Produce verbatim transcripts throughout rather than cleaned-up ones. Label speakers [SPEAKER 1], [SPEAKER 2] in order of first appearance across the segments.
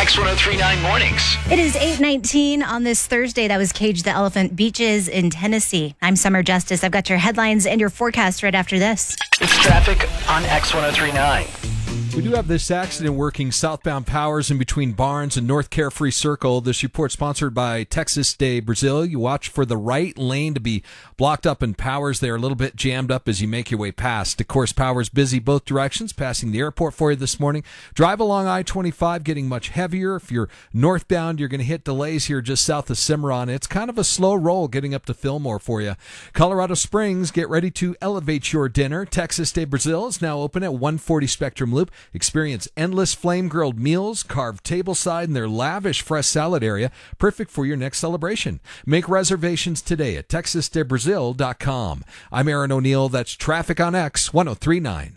[SPEAKER 1] X one oh three point nine Mornings.
[SPEAKER 2] It is eight nineteen on this Thursday. That was Cage the Elephant Beaches in Tennessee. I'm Summer Justice. I've got your headlines and your forecast right after this.
[SPEAKER 1] It's traffic on X one oh three point nine.
[SPEAKER 3] We do have this accident working southbound Powers in between Barnes and North Carefree Circle. This report sponsored by Texas de Brazil. You watch for the right lane to be blocked up in Powers. They're a little bit jammed up as you make your way past. Of course, Powers busy both directions, passing the airport for you this morning. Drive along I twenty-five, getting much heavier. If you're northbound, you're going to hit delays here just south of Cimarron. It's kind of a slow roll getting up to Fillmore for you. Colorado Springs, get ready to elevate your dinner. Texas de Brazil is now open at one forty Spectrum Loop. Experience endless flame-grilled meals, carved tableside, and their lavish fresh salad area, perfect for your next celebration. Make reservations today at texas de brazil dot com. I'm Aaron O'Neill. That's Traffic on X one oh three point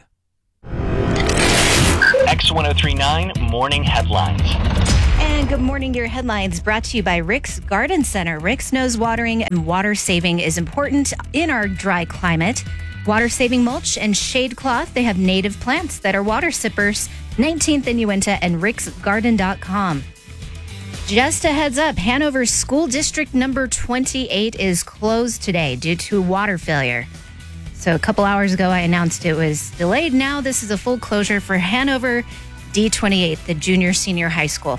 [SPEAKER 3] nine.
[SPEAKER 1] X one oh three point nine Morning Headlines.
[SPEAKER 2] And good morning, your headlines brought to you by Rick's Garden Center. Rick's knows watering and water saving is important in our dry climate. Water-saving mulch and shade cloth. They have native plants that are water sippers. nineteenth in Uinta and ricks garden dot com. Just a heads up, Hanover's school district number twenty-eight is closed today due to water failure. So a couple hours ago, I announced it was delayed. Now this is a full closure for Hanover D twenty-eight, the junior senior high school.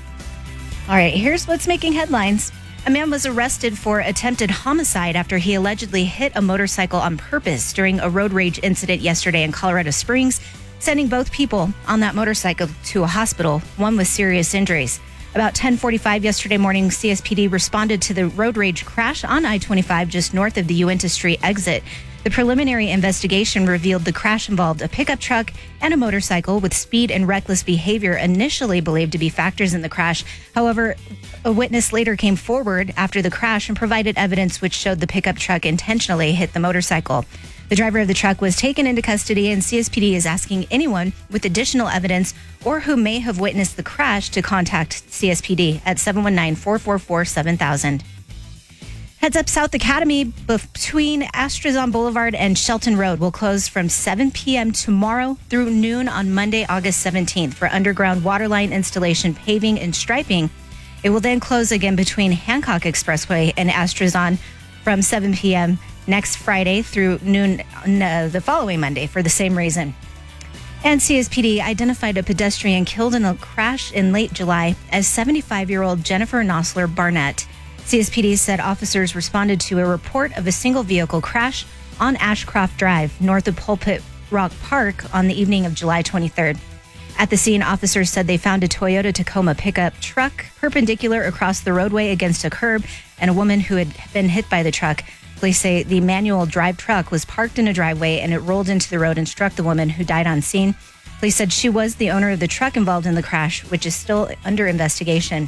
[SPEAKER 2] All right, here's what's making headlines. A man was arrested for attempted homicide after he allegedly hit a motorcycle on purpose during a road rage incident yesterday in Colorado Springs, sending both people on that motorcycle to a hospital, one with serious injuries. About ten forty-five yesterday morning, C S P D responded to the road rage crash on I twenty-five just north of the Uinta Street exit. The preliminary investigation revealed the crash involved a pickup truck and a motorcycle with speed and reckless behavior initially believed to be factors in the crash. However, a witness later came forward after the crash and provided evidence which showed the pickup truck intentionally hit the motorcycle. The driver of the truck was taken into custody, and C S P D is asking anyone with additional evidence or who may have witnessed the crash to contact C S P D at seven one nine, four four four, seven thousand. Heads Up South Academy between Astrazon Boulevard and Shelton Road will close from seven p.m. tomorrow through noon on Monday, August seventeenth for underground waterline installation, paving, and striping. It will then close again between Hancock Expressway and Astrazon from seven p.m. next Friday through noon uh, the following Monday for the same reason. And C S P D identified a pedestrian killed in a crash in late July as seventy-five-year-old Jennifer Nosler Barnett. C S P D said officers responded to a report of a single vehicle crash on Ashcroft Drive, north of Pulpit Rock Park, on the evening of July twenty-third. At the scene, officers said they found a Toyota Tacoma pickup truck perpendicular across the roadway against a curb and a woman who had been hit by the truck. Police say the manual drive truck was parked in a driveway and it rolled into the road and struck the woman, who died on scene. Police said she was the owner of the truck involved in the crash, which is still under investigation.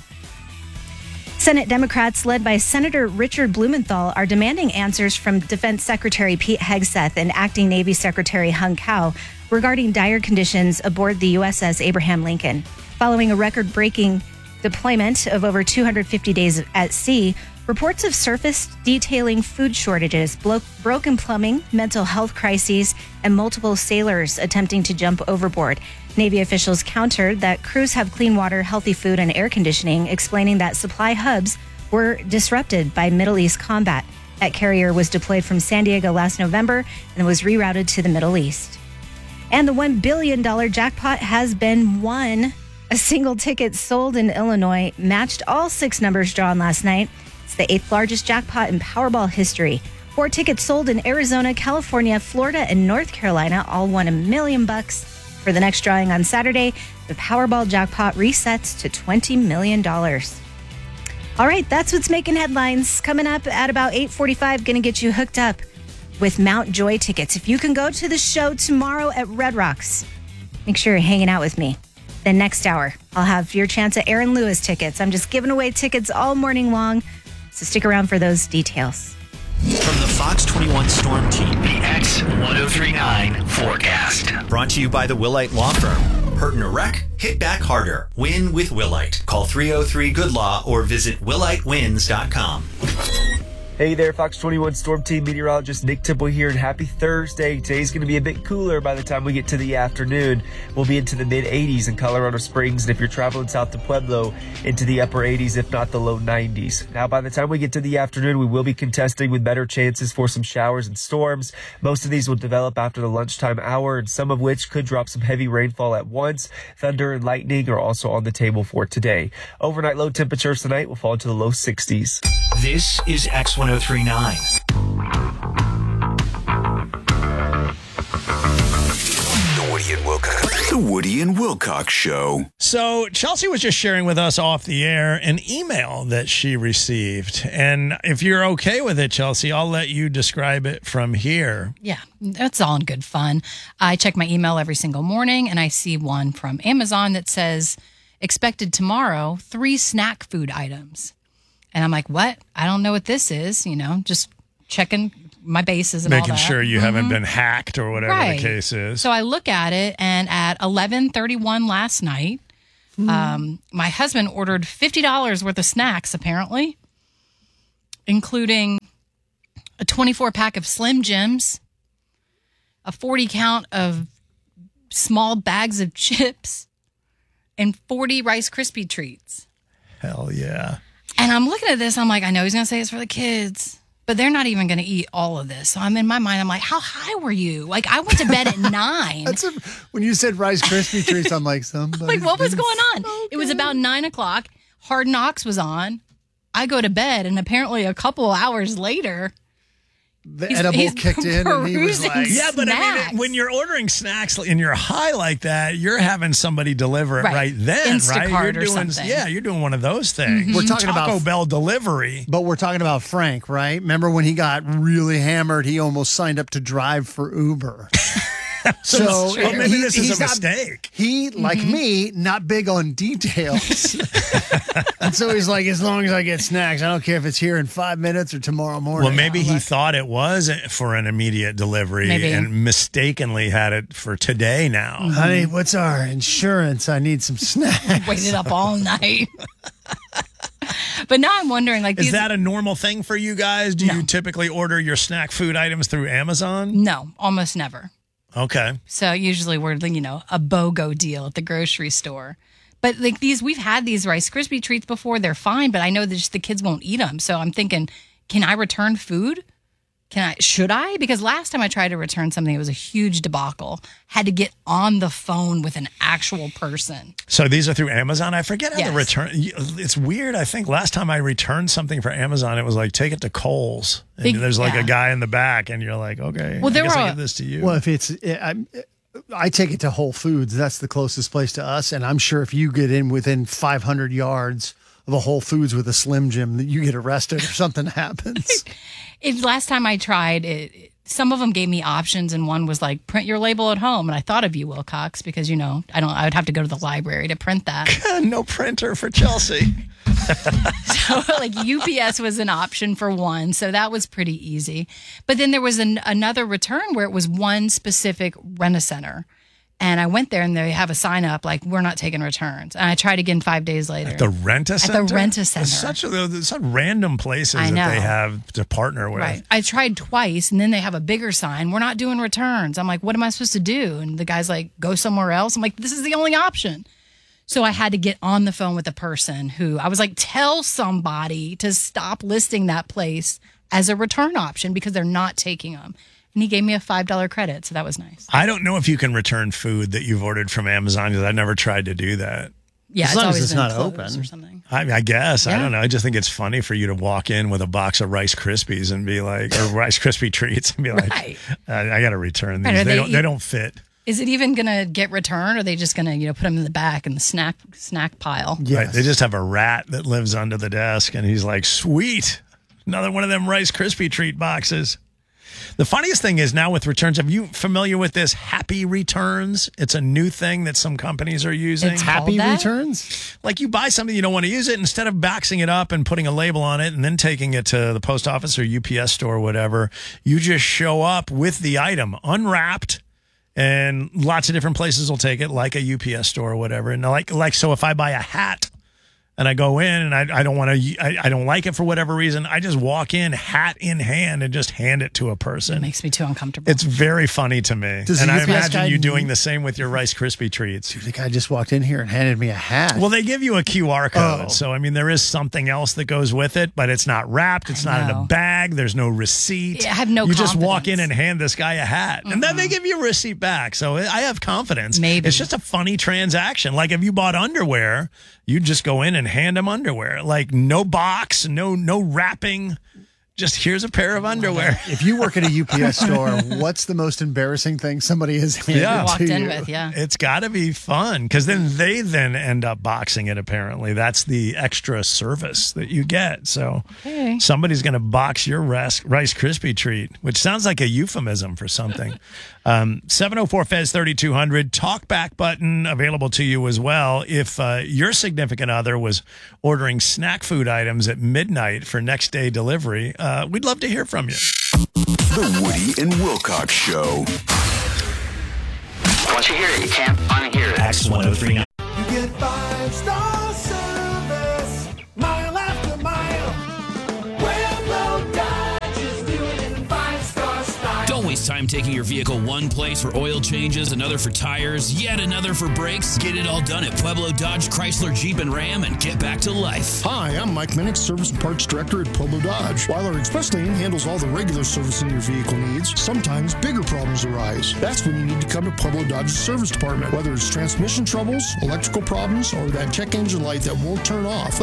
[SPEAKER 2] Senate Democrats, led by Senator Richard Blumenthal, are demanding answers from Defense Secretary Pete Hegseth and Acting Navy Secretary Hung Cao regarding dire conditions aboard the U S S Abraham Lincoln. Following a record-breaking deployment of over two hundred fifty days at sea, reports have surfaced detailing food shortages, blo- broken plumbing, mental health crises, and multiple sailors attempting to jump overboard. Navy officials countered that crews have clean water, healthy food, and air conditioning, explaining that supply hubs were disrupted by Middle East combat. That carrier was deployed from San Diego last November and was rerouted to the Middle East. And the one billion dollars jackpot has been won. A single ticket sold in Illinois matched all six numbers drawn last night. It's the eighth largest jackpot in Powerball history. Four tickets sold in Arizona, California, Florida, and North Carolina all won a million bucks. For the next drawing on Saturday, the Powerball jackpot resets to twenty million dollars. All right, that's what's making headlines. Coming up at about eight forty-five, going to get you hooked up with Mount Joy tickets. If you can go to the show tomorrow at Red Rocks, make sure you're hanging out with me. The next hour, I'll have your chance at Aaron Lewis tickets. I'm just giving away tickets all morning long, so stick around for those details.
[SPEAKER 1] From the Fox twenty-one Storm Team, the X one oh three point nine forecast.
[SPEAKER 4] Brought to you by the Willite Law Firm. Hurt in a wreck? Hit back harder. Win with Willite. Call three oh three good law or visit willite wins dot com.
[SPEAKER 5] Hey there, Fox twenty-one Storm Team meteorologist Nick Temple here, and happy Thursday. Today's going to be a bit cooler by the time we get to the afternoon. We'll be into the mid eighties in Colorado Springs, and if you're traveling south to Pueblo, into the upper eighties, if not the low nineties. Now, by the time we get to the afternoon, we will be contesting with better chances for some showers and storms. Most of these will develop after the lunchtime hour, and some of which could drop some heavy rainfall at once. Thunder and lightning are also on the table for today. Overnight low temperatures tonight will fall into the low sixties.
[SPEAKER 1] This is X one oh three point nine.
[SPEAKER 6] The Woody and Wilcox. The Woody and Wilcox Show.
[SPEAKER 7] So Chelsea was just sharing with us off the air an email that she received. And if you're okay with it, Chelsea, I'll let you describe it from here.
[SPEAKER 8] Yeah, that's all in good fun. I check my email every single morning, and I see one from Amazon that says, expected tomorrow, three snack food items. And I'm like, what? I don't know what this is. You know, just checking my bases and
[SPEAKER 7] Making
[SPEAKER 8] all that.
[SPEAKER 7] sure you mm-hmm. haven't been hacked or whatever
[SPEAKER 8] right.
[SPEAKER 7] the case is.
[SPEAKER 8] So I look at it, and at eleven thirty-one last night, mm. um, my husband ordered fifty dollars worth of snacks, apparently, including a twenty-four pack of Slim Jims, a forty count of small bags of chips, and forty Rice Krispie treats.
[SPEAKER 7] Hell yeah.
[SPEAKER 8] And I'm looking at this, I'm like, I know he's going to say it's for the kids, but they're not even going to eat all of this. So I'm in my mind, I'm like, how high were you? Like, I went to bed at nine.
[SPEAKER 9] That's a, when you said Rice Krispie treats, I'm like, somebody.
[SPEAKER 8] Like, what was going on? Okay. It was about nine o'clock. Hard Knocks was on. I go to bed, and apparently a couple of hours later,
[SPEAKER 9] the
[SPEAKER 8] he's,
[SPEAKER 9] edible
[SPEAKER 8] he's
[SPEAKER 9] kicked in, and he was like,
[SPEAKER 7] yeah, but I mean, when you're ordering snacks and you're high like that, you're having somebody deliver it right, right then,
[SPEAKER 8] Instacart
[SPEAKER 7] right? You're
[SPEAKER 8] or
[SPEAKER 7] doing,
[SPEAKER 8] something.
[SPEAKER 7] Yeah, you're doing one of those things.
[SPEAKER 9] Mm-hmm. We're talking
[SPEAKER 7] Taco
[SPEAKER 9] about
[SPEAKER 7] Bell delivery.
[SPEAKER 9] But we're talking about Frank, right? Remember when he got really hammered, he almost signed up to drive for Uber. So
[SPEAKER 7] well, maybe
[SPEAKER 9] he,
[SPEAKER 7] this is
[SPEAKER 9] he's
[SPEAKER 7] a
[SPEAKER 9] not,
[SPEAKER 7] mistake.
[SPEAKER 9] He, like mm-hmm. me, not big on details. And so he's like, as long as I get snacks, I don't care if it's here in five minutes or tomorrow morning.
[SPEAKER 7] Well, maybe
[SPEAKER 9] I'm
[SPEAKER 7] he
[SPEAKER 9] like,
[SPEAKER 7] thought it was for an immediate delivery
[SPEAKER 8] maybe.
[SPEAKER 7] and mistakenly had it for today now.
[SPEAKER 9] Mm-hmm. Honey, what's our insurance? I need some snacks.
[SPEAKER 8] Waited up all night. But now I'm wondering, like,
[SPEAKER 7] is
[SPEAKER 8] these,
[SPEAKER 7] that a normal thing for you guys? Do
[SPEAKER 8] no.
[SPEAKER 7] you typically order your snack food items through Amazon?
[SPEAKER 8] No, almost never.
[SPEAKER 7] Okay.
[SPEAKER 8] So usually we're, you know, a BOGO deal at the grocery store. But like these, we've had these Rice Krispie treats before. They're fine, but I know that just the kids won't eat them. So I'm thinking, can I return food? Can I? Should I? Because last time I tried to return something, it was a huge debacle. Had to get on the phone with an actual person.
[SPEAKER 7] So these are through Amazon? I forget how
[SPEAKER 8] yes.
[SPEAKER 7] to return. It's weird. I think last time I returned something for Amazon, it was like, take it to Kohl's. And
[SPEAKER 8] Big,
[SPEAKER 7] there's like
[SPEAKER 8] yeah.
[SPEAKER 7] a guy in the back, and you're like, okay,
[SPEAKER 8] well, there
[SPEAKER 7] I guess
[SPEAKER 8] were,
[SPEAKER 7] I give this to you.
[SPEAKER 9] Well, if it's, I, I take it to Whole Foods. That's the closest place to us. And I'm sure if you get in within five hundred yards of a Whole Foods with a Slim Jim, that you get arrested or something happens.
[SPEAKER 8] It, last time I tried it, some of them gave me options, and one was like, print your label at home. And I thought of you, Wilcox, because, you know, I don't. I would have to go to the library to print that.
[SPEAKER 7] No printer for Chelsea.
[SPEAKER 8] So, like, U P S was an option for one, so that was pretty easy. But then there was an, another return where it was one specific Rent-A-Center. And I went there, and they have a sign up like, we're not taking returns. And I tried again five days later.
[SPEAKER 7] At the Rent-A-Center?
[SPEAKER 8] At the Rent-A-Center.
[SPEAKER 7] It's such, a, such random places
[SPEAKER 8] I know.
[SPEAKER 7] that they have to partner with.
[SPEAKER 8] Right. I tried twice, and then they have a bigger sign, we're not doing returns. I'm like, what am I supposed to do? And the guy's like, go somewhere else. I'm like, this is the only option. So I had to get on the phone with a person who I was like, tell somebody to stop listing that place as a return option because they're not taking them. And he gave me a five dollar credit, so that was nice.
[SPEAKER 7] I don't know if you can return food that you've ordered from Amazon because I've never tried to do that.
[SPEAKER 8] Yeah,
[SPEAKER 9] as
[SPEAKER 8] it's
[SPEAKER 9] long
[SPEAKER 8] always
[SPEAKER 9] as it's
[SPEAKER 8] been
[SPEAKER 9] not
[SPEAKER 8] closed
[SPEAKER 9] open
[SPEAKER 8] or something.
[SPEAKER 7] I, I guess.
[SPEAKER 8] Yeah.
[SPEAKER 7] I don't know. I just think it's funny for you to walk in with a box of Rice Krispies and be like, or Rice Krispie treats and be like,
[SPEAKER 8] Right.
[SPEAKER 7] I, I got to return these.
[SPEAKER 8] Right,
[SPEAKER 7] they,
[SPEAKER 8] they
[SPEAKER 7] don't,
[SPEAKER 8] eat-
[SPEAKER 7] they don't fit.
[SPEAKER 8] Is it even going to get returned, or are they just going to, you know, put them in the back in the snack snack pile?
[SPEAKER 9] Yes.
[SPEAKER 7] Right. They just have a rat that lives under the desk, and he's like, sweet, another one of them Rice Krispie treat boxes. The funniest thing is now with returns, are you familiar with this Happy Returns? It's a new thing that some companies are using.
[SPEAKER 8] It's
[SPEAKER 9] Happy
[SPEAKER 8] that?
[SPEAKER 9] returns?
[SPEAKER 7] Like you buy something you don't want to use it, instead of boxing it up and putting a label on it and then taking it to the post office or U P S store or whatever, you just show up with the item unwrapped. And lots of different places will take it, like a U P S store or whatever. And like, like, so if I buy a hat and I go in and I, I don't want to, I, I don't like it for whatever reason. I just walk in hat in hand and just hand it to a person.
[SPEAKER 8] It makes me too uncomfortable.
[SPEAKER 7] It's very funny to me.
[SPEAKER 9] Does
[SPEAKER 7] and
[SPEAKER 9] the
[SPEAKER 7] I
[SPEAKER 9] U P S
[SPEAKER 7] imagine
[SPEAKER 9] guy
[SPEAKER 7] you
[SPEAKER 9] need-
[SPEAKER 7] doing the same with your Rice Krispie treats.
[SPEAKER 9] Dude, the guy just walked in here and handed me a hat.
[SPEAKER 7] Well, they give you a Q R code.
[SPEAKER 9] Oh.
[SPEAKER 7] So, I mean, there is something else that goes with it, but it's not wrapped. It's
[SPEAKER 8] I
[SPEAKER 7] not in
[SPEAKER 8] know.
[SPEAKER 7] a bag. There's no receipt.
[SPEAKER 8] I have no
[SPEAKER 7] You just walk
[SPEAKER 8] confidence.
[SPEAKER 7] in and hand this guy a hat, and then they give you a receipt back. So I have confidence.
[SPEAKER 8] Maybe.
[SPEAKER 7] It's just a funny transaction. Like if you bought underwear, you'd just go in and hand them underwear. Like no box, no no wrapping. Just here's a pair of underwear.
[SPEAKER 9] If you work at a U P S store, what's the most embarrassing thing somebody has handed
[SPEAKER 7] Yeah.
[SPEAKER 8] Walked
[SPEAKER 9] to
[SPEAKER 8] in
[SPEAKER 9] you?
[SPEAKER 8] with, yeah.
[SPEAKER 7] It's got to be fun because then they then end up boxing it. Apparently, that's the extra service that you get. So
[SPEAKER 8] Okay.
[SPEAKER 7] somebody's going to box your Rice, Rice Krispie treat, which sounds like a euphemism for something. um, seven oh four Fez thirty-two hundred talk back button available to you as well. If uh, your significant other was ordering snack food items at midnight for next day delivery, uh, we'd love to hear from you.
[SPEAKER 6] The Woody and Wilcox Show.
[SPEAKER 1] Once you hear it, you can't unhear it. X ten thirty-nine.
[SPEAKER 10] You get five star service, mile after mile. Pueblo Dodge is doing it in five star style.
[SPEAKER 11] Don't waste time taking your vehicle one place for oil changes, another for tires, yet another for brakes. Get it all done at Pueblo Dodge, Chrysler, Jeep, and Ram and get back to life.
[SPEAKER 12] Hi, I'm Mike Minnick, Service and Parts Director at Pueblo Dodge. While our express lane handles all the regular servicing your vehicle needs, sometimes bigger problems arise. That's when you need to come to Pueblo Dodge's service department. Whether it's transmission troubles, electrical problems, or that check engine light that won't turn off,